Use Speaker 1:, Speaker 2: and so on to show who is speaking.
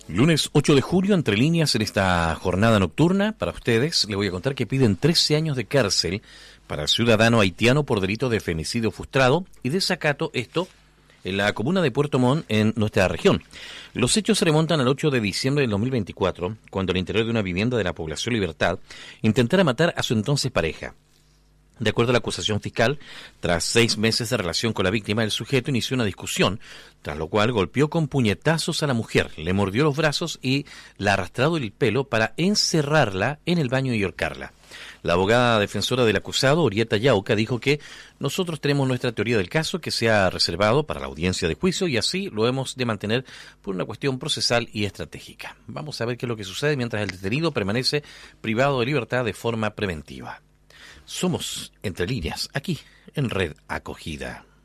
Speaker 1: Lunes 8 de julio, entre líneas, en esta jornada nocturna, para ustedes, le voy a contar que piden 13 años de cárcel para el ciudadano haitiano por delito de femicidio frustrado y desacato, esto en la comuna de Puerto Montt, en nuestra región. Los hechos se remontan al 8 de diciembre del 2024, cuando al interior de una vivienda de la población Libertad intentara matar a su entonces pareja. De acuerdo a la acusación fiscal, tras 6 meses de relación con la víctima, el sujeto inició una discusión, tras lo cual golpeó con puñetazos a la mujer, le mordió los brazos y la arrastró del pelo para encerrarla en el baño y ahorcarla. La abogada defensora del acusado, Orieta Yauca, dijo que nosotros tenemos nuestra teoría del caso que se ha reservado para la audiencia de juicio y así lo hemos de mantener por una cuestión procesal y estratégica. Vamos a ver qué es lo que sucede mientras el detenido permanece privado de libertad de forma preventiva. Somos Entre Líneas, aquí en Red Acogida.